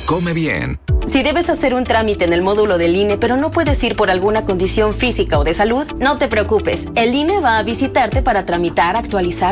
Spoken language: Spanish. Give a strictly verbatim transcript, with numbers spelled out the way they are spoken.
come bien. Si debes hacer un trámite en el módulo del I N E, pero no puedes ir por alguna condición física o de salud, no te preocupes. El I N E va a visitarte para tramitar, actualizar